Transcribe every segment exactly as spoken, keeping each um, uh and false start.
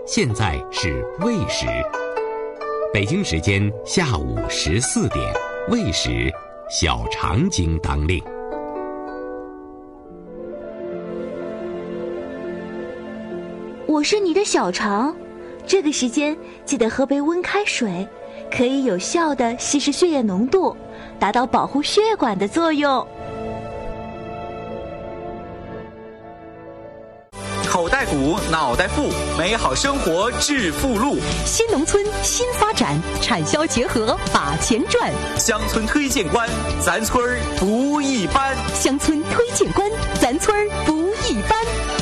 现在是未时，北京时间下午十四点，未时，小肠经当令。 我是你的小肠，这个时间记得喝杯温开水，可以有效地稀释血液浓度，达到保护血管的作用。 口袋鼓，脑袋富，美好生活致富路。 新农村新发展，产销结合把钱赚。 乡村推荐官，咱村儿不一般。 乡村推荐官，咱村儿不一般。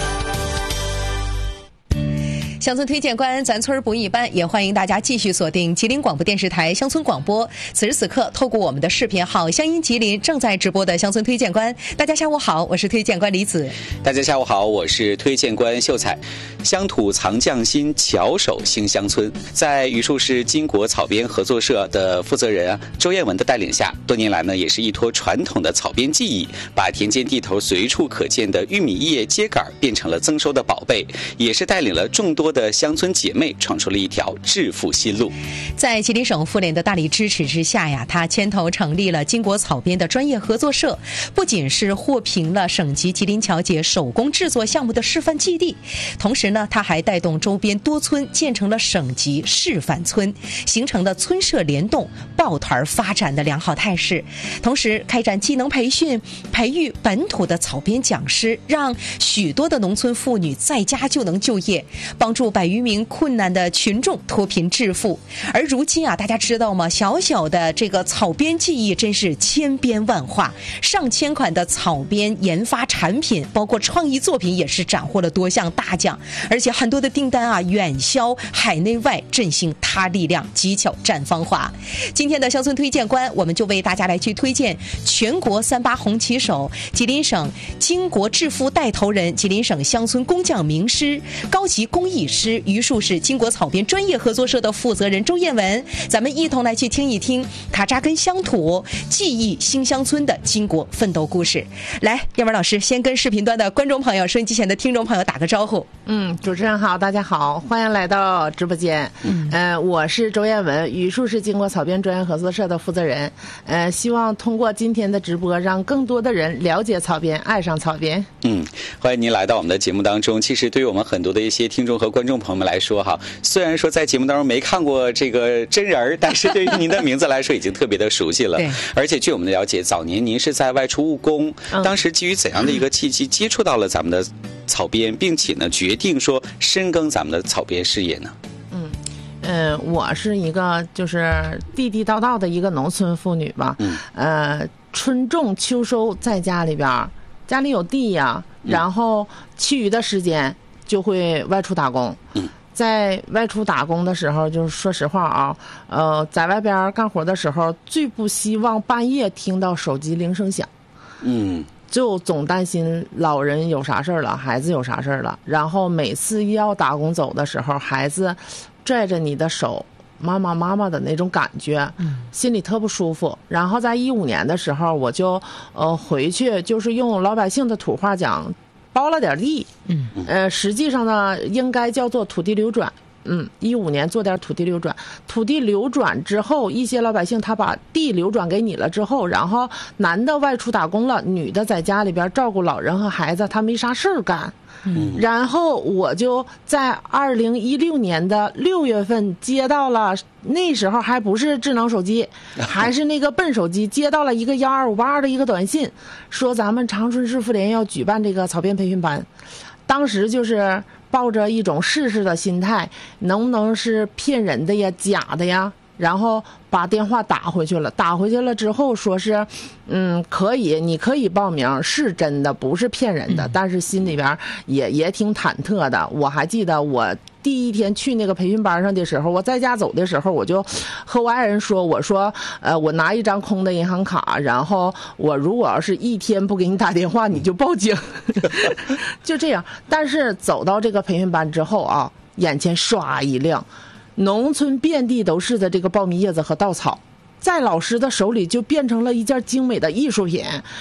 乡村推荐官，咱村儿不一般，也欢迎大家继续锁定吉林广播电视台乡村广播。此时此刻，透过我们的视频号乡音吉林正在直播的乡村推荐官，大家下午好，我是推荐官李子。 大家下午好，我是推荐官秀才。乡土藏匠心，巧手兴乡村。在榆树市金国草编合作社的负责人啊周艳文的带领下，多年来呢，也是依托传统的草编技艺，把田间地头随处可见的玉米叶秸秆变成了增收的宝贝，也是带领了众多的乡村姐妹闯出了一条致富新路。 在吉林省妇联的大力支持之下呀，他牵头成立了金国草编的专业合作社，不仅是获评了省级吉林巧姐手工制作项目的示范基地，同时呢，他还带动周边多村建成了省级示范村，形成了村社联动、抱团发展的良好态势。同时开展技能培训，培育本土的草编讲师，让许多的农村妇女在家就能就业，帮助百余名困难的群众脱贫致富。而如今啊，大家知道吗？小小的这个草编技艺真是千变万化，上千款的草编研发产品，包括创意作品也是斩获了多项大奖，而且很多的订单啊远销海内外，振兴他力量，技巧绽芳华。今天的乡村推荐官，我们就为大家来去推荐全国三八红旗手、吉林省金国致富带头人、吉林省乡村工匠名师、高级工艺师、榆树市金国草编专业合作社的负责人周艳文，咱们一同来去听一听他扎根乡土、技艺兴乡村的金国奋斗故事。来，艳文老师先跟视频端的观众朋友、收音机前的听众朋友打个招呼。 嗯，主持人好，大家好，欢迎来到直播间。嗯，呃，我是周艳文，榆树市金国草编专业合作社的负责人。呃，希望通过今天的直播，让更多的人了解草编，爱上草编。 嗯，欢迎您来到我们的节目当中。其实对于我们很多的一些听众和观众朋友们来说哈，虽然说在节目当中没看过这个真人，但是对于您的名字来说已经特别的熟悉了。对，而且据我们的了解，早年您是在外出务工，嗯、当时基于怎样的一个契机接触到了咱们的草编，并且呢决定说深耕咱们的草编事业呢？ 嗯，呃，我是一个就是地地道道的一个农村妇女吧。嗯，呃，春种秋收，在家里边，家里有地呀，然后其余的时间就会外出打工。嗯，在外出打工的时候，就是说实话啊，呃，在外边干活的时候，最不希望半夜听到手机铃声响。嗯。就总担心老人有啥事儿了，孩子有啥事儿了，然后每次要打工走的时候，孩子拽着你的手，妈妈妈妈的那种感觉，心里特不舒服。然后在一五年的时候，我就呃回去，就是用老百姓的土话讲，包了点地，嗯，呃，实际上呢，应该叫做土地流转。嗯，一五年做点土地流转，土地流转之后，一些老百姓他把地流转给你了之后，然后男的外出打工了，女的在家里边照顾老人和孩子，他没啥事儿干。嗯，然后我就在二零一六年的六月份接到了，那时候还不是智能手机，还是那个笨手机，接到了一个幺二五八二的一个短信，说咱们长春市妇联要举办这个草编培训班。当时就是抱着一种试试的心态，能不能是骗人的呀、假的呀？然后把电话打回去了，打回去了之后说是，嗯，可以，你可以报名，是真的，不是骗人的，但是心里边也也挺忐忑的。我还记得我第一天去那个培训班上的时候，我在家走的时候，我就和我爱人说，我说，呃，我拿一张空的银行卡，然后我如果要是一天不给你打电话，你就报警，就这样。但是走到这个培训班之后啊，眼前唰一亮。农村遍地都是的这个苞米叶子和稻草，在老师的手里就变成了一件精美的艺术品。嗯，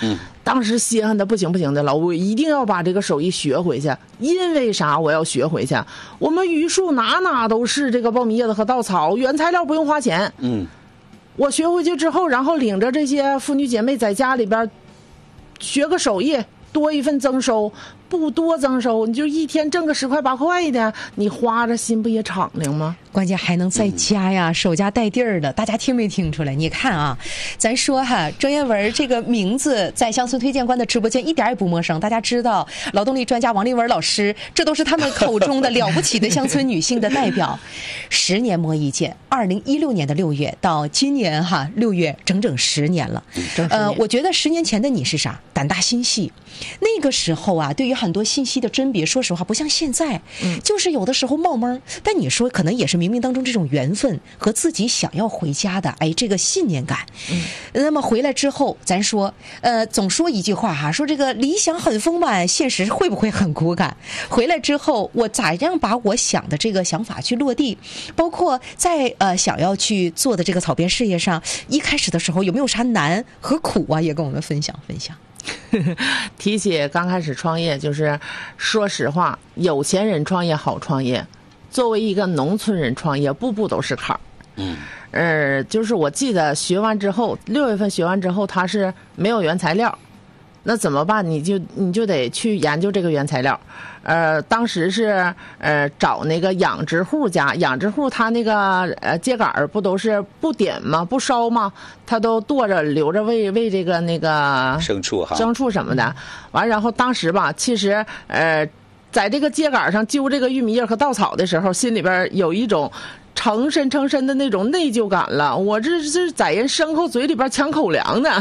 当时稀罕的不行不行的了，我一定要把这个手艺学回去。因为啥我要学回去？我们榆树哪哪都是这个苞米叶子和稻草，原材料不用花钱。 嗯， 我学回去之后，然后领着这些妇女姐妹在家里边学个手艺，多一份增收，不多增收，你就一天挣个十块八块的，你花着心不也敞亮吗？ 关键还能在家呀，守家带地儿的，大家听没听出来？你看啊，咱说哈，周艳文这个名字在乡村推荐官的直播间一点也不陌生，大家知道劳动力专家王丽文老师，这都是他们口中的了不起的乡村女性的代表。十年磨一剑，二零一六年的六月到今年哈六月，整整十年了。呃，我觉得十年前的你是啥？胆大心细。那个时候啊，对于很多信息的甄别，说实话不像现在，嗯，就是有的时候冒蒙。但你说可能也是冥冥当中这种缘分和自己想要回家的哎这个信念感。嗯，那么回来之后，咱说呃总说一句话哈，说这个理想很丰满，现实会不会很骨感？回来之后，我咋样把我想的这个想法去落地？包括在呃想要去做的这个草编事业上，一开始的时候有没有啥难和苦啊？也跟我们分享分享。 提起刚开始创业，就是说实话，有钱人创业好创业，作为一个农村人创业，步步都是坎儿。嗯，呃，就是我记得学完之后，六月份学完之后，他是没有原材料，那怎么办？你就你就得去研究这个原材料。呃，当时是呃找那个养殖户家，养殖户他那个呃秸秆不都是不点吗？不烧吗？他都剁着留着喂喂这个那个牲畜哈， 牲畜什么的。完，然后当时吧，其实呃，在这个秸秆上揪这个玉米叶和稻草的时候，心里边有一种成身成身的那种内疚感了。我这是在人牲口嘴里边抢口粮呢。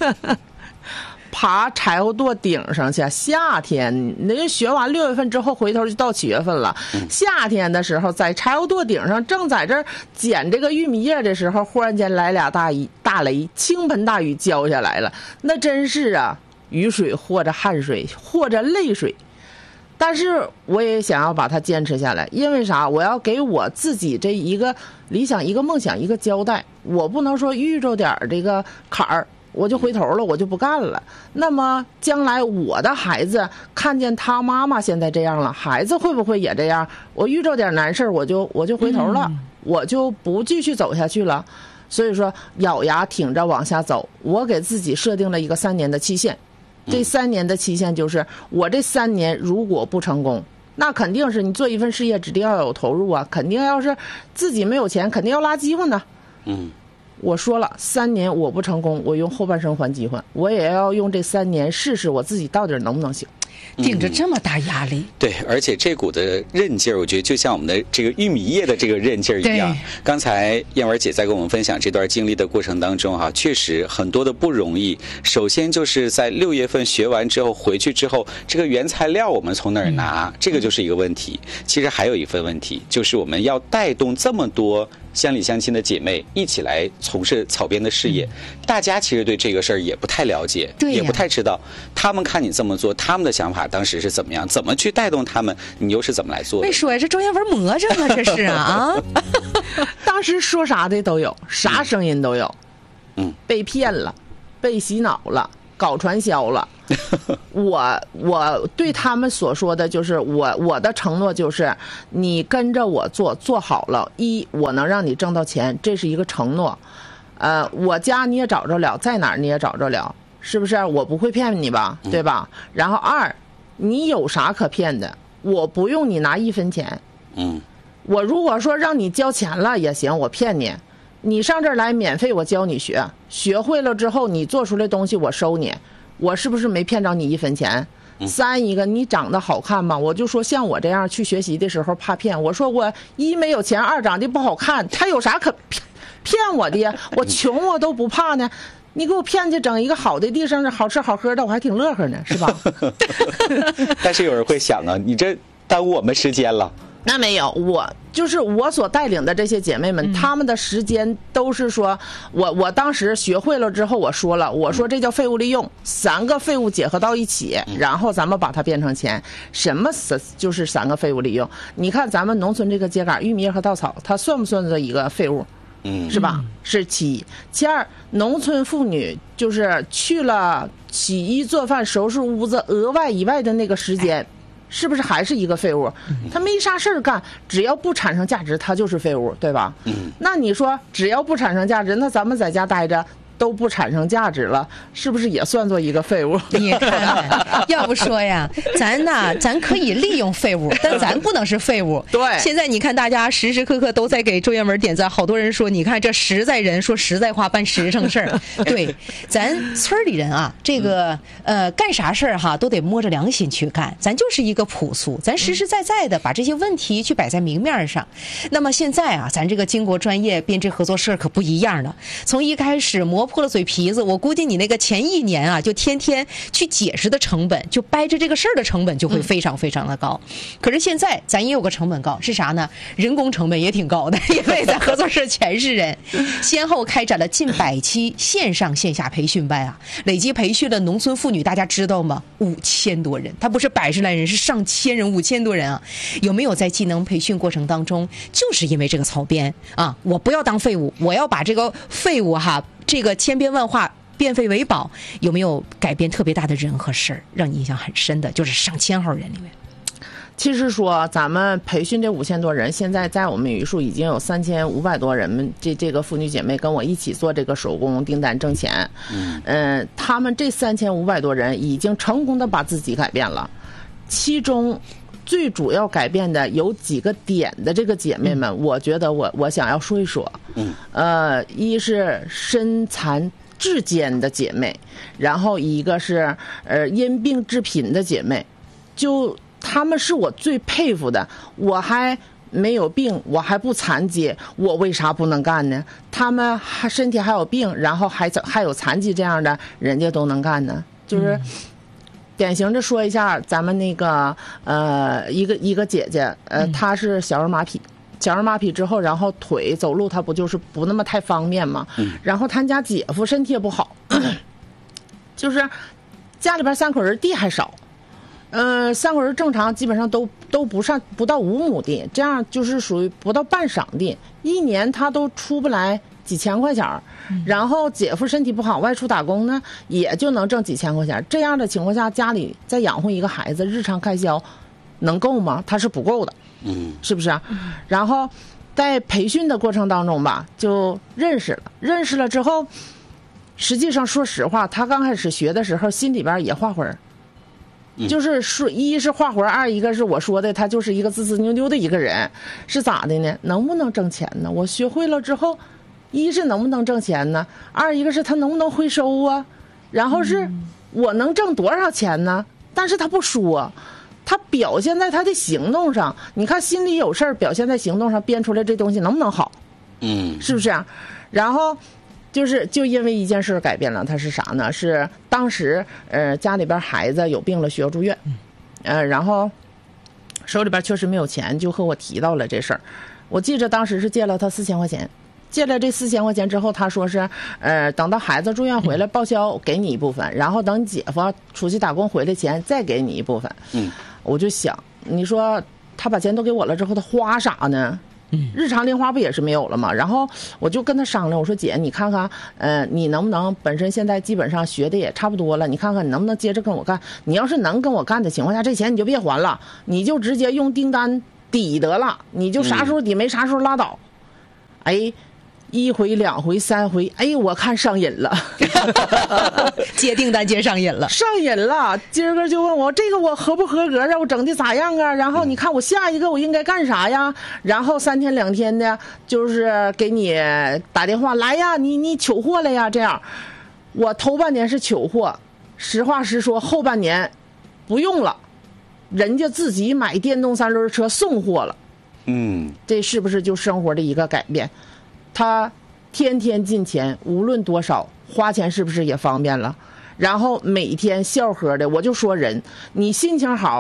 爬柴火垛顶上去，夏天那学完六月份之后，回头就到七月份了。夏天的时候，在柴火垛顶上正在这儿捡这个玉米叶的时候，忽然间来俩大雨大雷，倾盆大雨浇下来了。那真是啊，雨水或者汗水或者泪水。但是我也想要把它坚持下来，因为啥？我要给我自己这一个理想、一个梦想、一个交代。我不能说遇着点这个坎儿，我就回头了，我就不干了。那么将来我的孩子看见他妈妈现在这样了，孩子会不会也这样？我遇着点难事我就我就回头了、嗯，我就不继续走下去了。所以说，咬牙挺着往下走。我给自己设定了一个三年的期限，这三年的期限就是我这三年如果不成功，那肯定是你做一份事业指定要有投入啊，肯定要是自己没有钱，肯定要拉饥荒呢。嗯。我说了，三年我不成功，我用后半生还饥荒，我也要用这三年试试我自己到底能不能行。 顶着这么大压力、嗯、 对，而且这股的韧劲儿，我觉得就像我们的这个玉米叶的这个韧劲儿一样。刚才燕文姐在跟我们分享这段经历的过程当中哈、啊，确实很多的不容易。首先就是在六月份学完之后回去之后，这个原材料我们从哪儿拿、嗯、这个就是一个问题。其实还有一份问题，就是我们要带动这么多乡里乡亲的姐妹一起来从事草编的事业、嗯、大家其实对这个事儿也不太了解，也不太知道他们看你这么做，他们的想法当时是怎么样，怎么去带动他们，你又是怎么来做的？ 没说呀，这周艳文魔怔了，这是啊当时说啥的都有，啥声音都有。嗯，被骗了，被洗脑了，搞传销了。我我对他们所说的就是我我的承诺就是你跟着我做，做好了，一我能让你挣到钱，这是一个承诺。呃，我家你也找着了，在哪儿你也找着了，是不是？我不会骗你吧，对吧？嗯、然后二，你有啥可骗的？我不用你拿一分钱。嗯，我如果说让你交钱了也行，我骗你。你上这儿来免费，我教你学，学会了之后你做出来东西我收你，我是不是没骗着你一分钱？三一个你长得好看吗？我就说像我这样去学习的时候怕骗，我说我一没有钱，二长得不好看，他有啥可骗骗我的呀？我穷我都不怕呢，你给我骗去整一个好的地上好吃好喝的，我还挺乐呵呢，是吧？ 但是有人会想啊，你这耽误我们时间了。 那没有，我就是我所带领的这些姐妹们，她、嗯、们的时间都是说，我我当时学会了之后，我说了，我说这叫废物利用，三个废物结合到一起，然后咱们把它变成钱。什么就是三个废物利用？你看咱们农村这个秸秆、玉米叶和稻草，它算不算这一个废物？ 嗯，是吧？是其一。其二，农村妇女就是去了洗衣做饭收拾屋子额外以外的那个时间，是不是还是一个废物？她没啥事儿干，只要不产生价值，她就是废物，对吧？嗯。那你说只要不产生价值，那咱们在家待着都不产生价值了，是不是也算作一个废物？ 你看看，要不说呀，咱呐，咱可以利用废物，但咱不能是废物。 对， 现在你看，大家时时刻刻都在给周艳文点赞，好多人说，你看这实在人说实在话，办实诚事儿。对，咱村里人啊，这个呃干啥事儿哈，都得摸着良心去干，咱就是一个朴素，咱实实在在的把这些问题去摆在明面上。那么现在啊，咱这个经国专业编制合作社可不一样了，从一开始磨破了嘴皮子，我估计你那个前一年啊，就天天去解释的成本，就掰着这个事儿的成本就会非常非常的高。嗯、可是现在咱也有个成本高，是啥呢？人工成本也挺高的，因为咱合作社全是人，先后开展了近百期线上线下培训班啊，累计培训了农村妇女，大家知道吗？五千多人，他不是百十来人，是上千人，五千多人啊！有没有在技能培训过程当中，就是因为这个草编啊，我不要当废物，我要把这个废物哈。这个千变万化变废为宝，有没有改变特别大的人和事儿，让你印象很深的？就是上千号人里面。 其实说咱们培训这五千多人，现在在我们榆树已经有三千五百多人，这这个妇女姐妹跟我一起做这个手工订单挣钱。嗯，呃，他们这三千五百多人已经成功的把自己改变了，其中最主要改变的有几个点的这个姐妹们，嗯、我觉得我我想要说一说。嗯，呃，一是身残志坚的姐妹，然后一个是呃因病致贫的姐妹，就她们是我最佩服的。我还没有病，我还不残疾，我为啥不能干呢？她们还身体还有病，然后还还有残疾这样的，人家都能干呢，就是。嗯典型的说一下，咱们那个呃，一个一个姐姐，呃，她是小儿麻痹，小儿麻痹之后，然后腿走路她不就是不那么太方便嘛？嗯。然后她家姐夫身体也不好，就是家里边三口人地还少，呃，三口人正常基本上都都不上不到五亩地，这样就是属于不到半晌地，一年他都出不来几千块钱，然后姐夫身体不好，外出打工呢，也就能挣几千块钱。这样的情况下，家里再养活一个孩子，日常开销能够吗？他是不够的，嗯，是不是啊？然后在培训的过程当中吧，就认识了，认识了之后，实际上说实话，他刚开始学的时候，心里边也画魂儿。就是说，一是画魂，二一个是我说的，他就是一个自自扭扭的一个人，是咋的呢？能不能挣钱呢？我学会了之后。一是能不能挣钱呢？二一个是他能不能回收啊？然后是我能挣多少钱呢？但是他不说，他表现在他的行动上。你看心里有事儿，表现在行动上，编出来这东西能不能好？嗯，是不是啊？然后就是就因为一件事改变了，他是啥呢？是当时呃家里边孩子有病了，需要住院，呃，然后手里边确实没有钱，就和我提到了这事儿。我记着当时是借了他四千块钱。借了这四千块钱之后，他说是，呃，等到孩子住院回来报销给你一部分，然后等姐夫出去打工回来钱再给你一部分。嗯，我就想，你说他把钱都给我了之后，他花啥呢？嗯，日常零花不也是没有了吗？然后我就跟他商量，我说姐，你看看，呃，你能不能本身现在基本上学的也差不多了，你看看你能不能接着跟我干？你要是能跟我干的情况下，这钱你就别还了，你就直接用订单抵得了，你就啥时候抵没啥时候拉倒。哎。一回两回三回，哎，我看上瘾了， 接订单接上瘾了， 上瘾了。今儿个就问我这个我合不合格啊？我整的咋样啊？然后你看我下一个我应该干啥呀？然后三天两天的，就是给你打电话来呀，你你取货了呀？这样，我头半年是取货，实话实说，后半年不用了，人家自己买电动三轮车送货了。嗯，这是不是就生活的一个改变？他天天进钱，无论多少花钱是不是也方便了？然后每天笑呵的，我就说人，你心情好，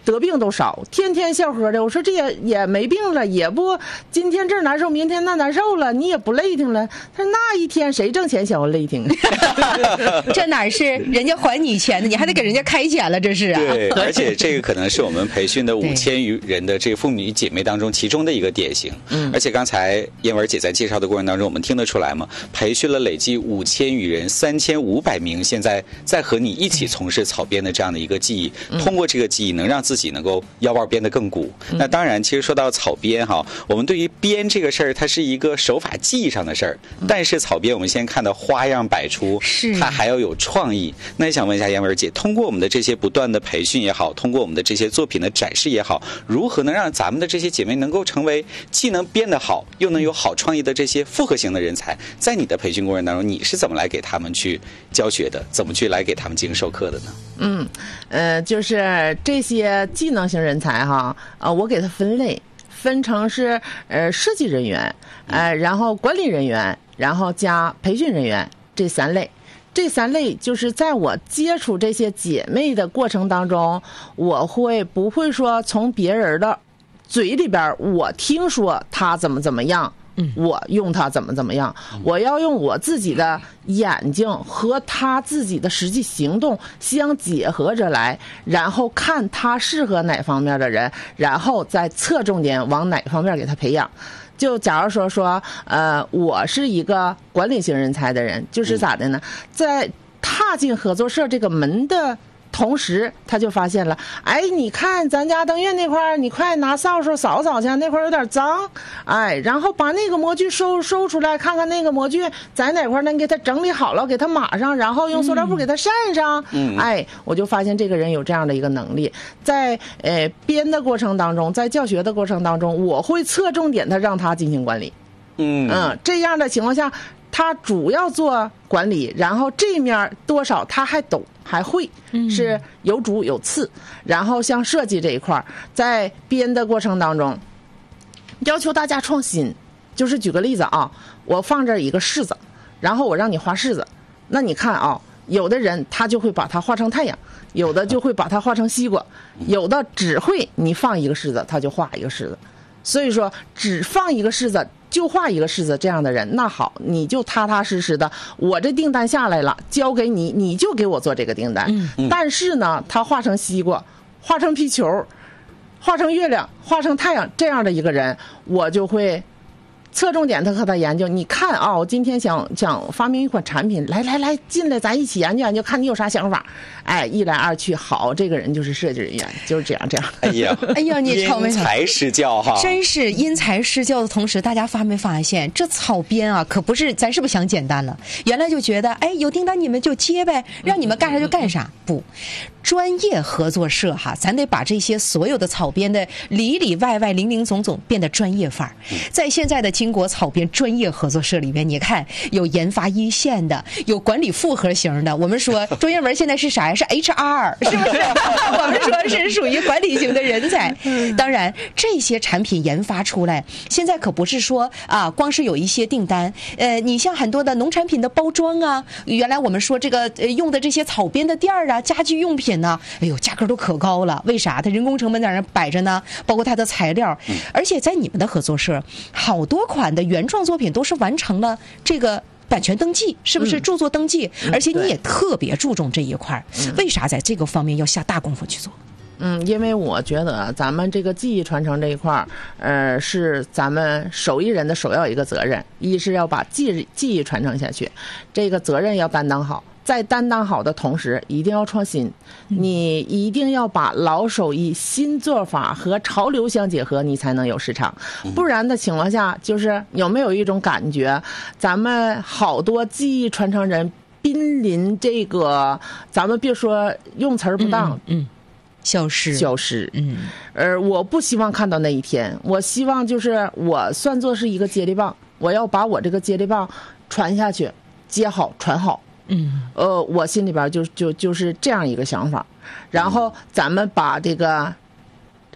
得病都少，天天笑呵的。我说这也也没病了，也不今天这儿难受，明天那难受了，你也不累挺了。他说那一天谁挣钱想要累挺？ 这哪是人家还你钱的，你还得给人家开钱了，这是啊。 对，而且这个可能是我们培训的五千余人的这个妇女姐妹当中其中的一个典型。嗯，而且刚才燕文姐在介绍的过程当中，我们听得出来嘛，培训了累计五千余人，三千五百名现在在和你一起从事草编的这样的一个技艺，通过这个技艺能让自己能够腰腕编得更鼓。嗯、那当然，其实说到草编哈，我们对于编这个事儿，它是一个手法技艺上的事儿，但是草编我们现在看到花样百出，是它还要有创意。那也想问一下燕文姐，通过我们的这些不断的培训也好，通过我们的这些作品的展示也好，如何能让咱们的这些姐妹能够成为既能编得好又能有好创意的这些复合型的人才？在你的培训过程当中，你是怎么来给他们去教学的？怎么去来给他们进行授课的呢？ 嗯，呃，就是这些技能型人才哈，呃，我给他分类，分成是呃设计人员，呃，然后管理人员，然后加培训人员这三类。这三类就是在我接触这些姐妹的过程当中，我会不会说从别人的嘴里边我听说他怎么怎么样，我用它怎么怎么样，我要用我自己的眼睛和他自己的实际行动相结合着来，然后看他适合哪方面的人，然后再侧重点往哪方面给他培养。就假如说说，呃，我是一个管理型人才的人，就是咋的呢？在踏进合作社这个门的同时，他就发现了，哎，你看咱家登月那块儿，你快拿扫帚扫扫去，那块儿有点脏，哎，然后把那个模具收收出来，看看那个模具在哪块儿能给它整理好了，给它码上，然后用塑料布给它扇上，嗯，哎，我就发现这个人有这样的一个能力，在呃编的过程当中，在教学的过程当中，我会侧重点的让他进行管理，嗯嗯，这样的情况下，他主要做管理，然后这面多少他还懂还会，是有主有次。然后像设计这一块，在编的过程当中，要求大家创新。就是举个例子啊，我放这一个柿子，然后我让你画柿子，那你看啊，有的人他就会把它画成太阳，有的就会把它画成西瓜，有的只会你放一个柿子他就画一个柿子。所以说只放一个柿子就画一个柿子这样的人，那好，你就踏踏实实的，我这订单下来了交给你，你就给我做这个订单。嗯、但是呢，他画成西瓜，画成皮球，画成月亮，画成太阳这样的一个人，我就会侧重点他和他研究。你看啊，我今天想想发明一款产品，来来来，进来咱一起研究研究，看你有啥想法。哎，一来二去，好，这个人就是设计人员，就是这样这样。 哎呀， 哎呀，你瞅没瞅？ 因材施教哈， 真是因材施教的同时，大家发没发现这草编啊，可不是咱是不是想简单了？原来就觉得，哎，有订单你们就接呗，让你们干啥就干啥，不。专业合作社哈，咱得把这些所有的草编的里里外外、零零总总变得专业范儿。在现在的金国草编专业合作社里面，你看有研发一线的，有管理复合型的。我们说周艳文现在是啥呀？是 H R， 是不是？我们说是属于管理型的人才。当然，这些产品研发出来，现在可不是说啊，光是有一些订单。呃，你像很多的农产品的包装啊，原来我们说这个、呃、用的这些草编的垫儿啊，家居用品呢，哎呦，价格都可高了。为啥？它人工成本在那摆着呢，包括它的材料。而且在你们的合作社，好多款的原创作品都是完成了这个版权登记，是不是著作登记？嗯、而且你也特别注重这一块，嗯、为啥在这个方面要下大功夫去做？ 嗯，因为我觉得咱们这个技艺传承这一块，呃，是咱们手艺人的首要一个责任。一是要把技技艺传承下去，这个责任要担当好。在担当好的同时，一定要创新。你一定要把老手艺、新做法和潮流相结合，你才能有市场。不然的情况下，就是有没有一种感觉，咱们好多技艺传承人濒临这个，咱们别说用词儿不当， 嗯。嗯消失， 消失， 嗯， 而我不希望看到那一天。我希望就是我算作是一个接力棒，我要把我这个接力棒传下去，接好，传好。 嗯， 呃，我心里边就就就是这样一个想法。然后咱们把这个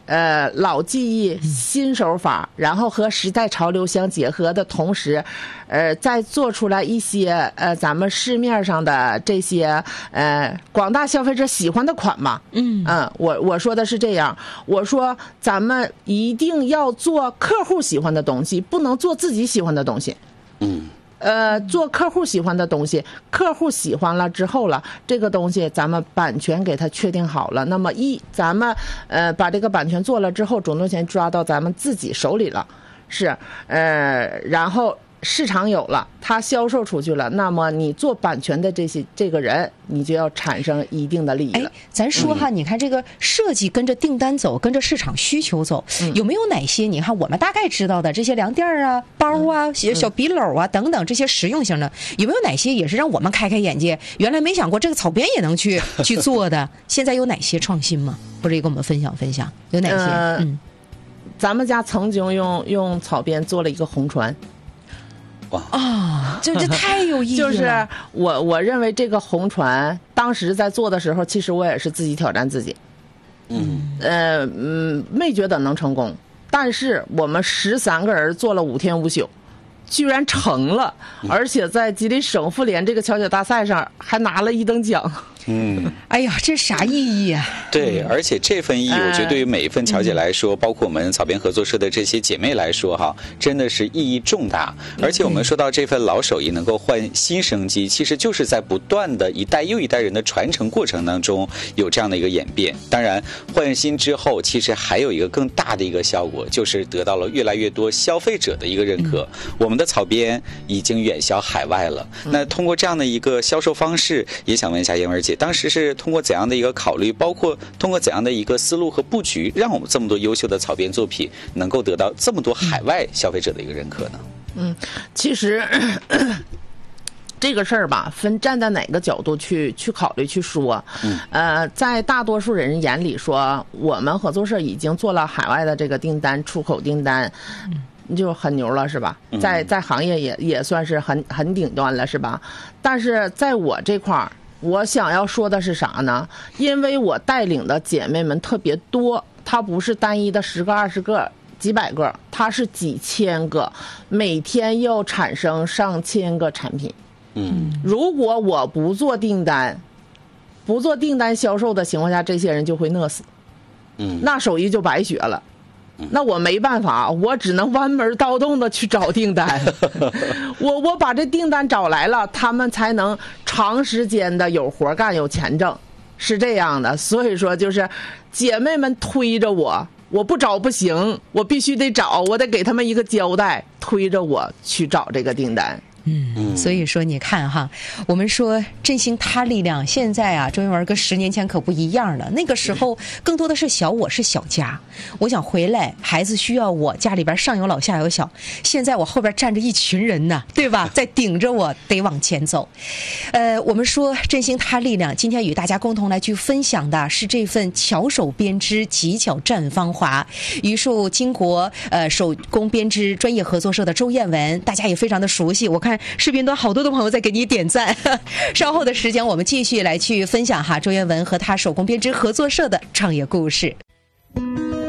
呃老技艺、新手法，然后和时代潮流相结合的同时，呃，再做出来一些呃咱们市面上的这些呃广大消费者喜欢的款吧。嗯嗯，我我说的是这样，我说咱们一定要做客户喜欢的东西，不能做自己喜欢的东西。 嗯。 呃，做客户喜欢的东西，客户喜欢了之后了，这个东西咱们版权给他确定好了，那么一咱们呃把这个版权做了之后，主动权抓到咱们自己手里了，是呃，然后市场有了，他销售出去了，那么你做版权的这些这个人，你就要产生一定的利益了。 哎，咱说哈， 嗯、 你看这个设计跟着订单走，跟着市场需求走，嗯、有没有哪些你看我们大概知道的这些凉垫啊、包啊、 嗯、 小笔篓啊等等这些实用型的，有没有哪些也是让我们开开眼界？原来没想过这个草编也能去去做的，现在有哪些创新吗？或者也跟我们分享分享，有哪些？ 呃、 嗯， 咱们家曾经用用草编做了一个红船。 啊，这这太有意义了！ 就是我我认为这个红船，当时在做的时候，其实我也是自己挑战自己， 嗯呃嗯，没觉得能成功，但是我们十三个人做了五天五宿，居然成了，而且在吉林省妇联这个巧姐大赛上还拿了一等奖。 嗯， 哎呀，这啥意义啊？ 对，而且这份意义，我觉得对于每一份巧姐来说，包括我们草编合作社的这些姐妹来说，哈，真的是意义重大。而且我们说到这份老手艺能够换新生机，其实就是在不断的一代又一代人的传承过程当中有这样的一个演变。当然，换新之后，其实还有一个更大的一个效果，就是得到了越来越多消费者的一个认可。我们的草编已经远销海外了。那通过这样的一个销售方式，也想问一下燕文姐，当时是通过怎样的一个考虑，包括通过怎样的一个思路和布局，让我们这么多优秀的草编作品能够得到这么多海外消费者的一个认可呢？ 嗯，其实咳咳这个事儿吧，分站在哪个角度去去考虑去说。嗯，呃，在大多数人眼里说，我们合作社已经做了海外的这个订单，出口订单。嗯，就很牛了，是吧？在在行业也也算是很很顶端了，是吧？但是在我这块儿，我想要说的是啥呢？因为我带领的姐妹们特别多，它不是单一的十个、二十个、几百个，它是几千个，每天又产生上千个产品。 嗯， 如果我不做订单，不做订单销售的情况下，这些人就会饿死。 嗯， 那手艺就白学了。那我没办法，我只能弯门盗洞的去找订单。我我把这订单找来了，他们才能长时间的有活干，有钱挣，是这样的。所以说，就是姐妹们推着我，我不找不行，我必须得找，我得给他们一个交代，推着我去找这个订单。 嗯，所以说你看哈，我们说振兴他力量，现在啊，周云文跟十年前可不一样了。那个时候更多的是小我是小家，我想回来，孩子需要我，家里边上有老下有小。现在我后边站着一群人呢，对吧？在顶着我得往前走。呃，我们说振兴他力量，今天与大家共同来去分享的是这份巧手编织，极巧绽芳华，榆树金国呃手工编织专业合作社的周燕文，大家也非常的熟悉。我看视频端好多的朋友在给你点赞。稍后的时间我们继续来去分享哈周燕文和他手工编织合作社的创业故事。